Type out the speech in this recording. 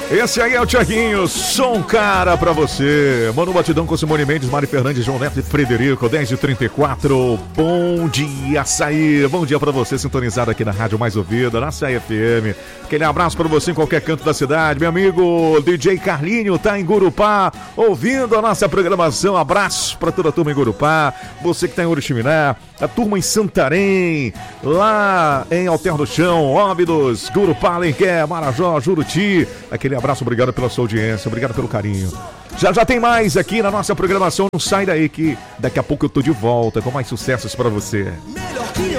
Esse aí é o Thiaguinho, som cara pra você. Mano Batidão com Simone Mendes, Mari Fernandes, João Neto e Frederico, 10h34. Bom dia, Açaí. Bom dia pra você, sintonizado aqui na Rádio Mais Ouvida, na Açaí FM. Aquele abraço pra você em qualquer canto da cidade. Meu amigo DJ Carlinho tá em Gurupá, ouvindo a nossa programação. Abraço pra toda a turma em Gurupá. Você que tá em Oriximiná, a turma em Santarém, lá em Alter do Chão, Óbidos, Gurupá, Alenquer, Marajó, Juruti. Aquele abraço, obrigado pela sua audiência, obrigado pelo carinho. Já tem mais aqui na nossa programação, não sai daí que daqui a pouco eu tô de volta com mais sucessos pra você. Melhor que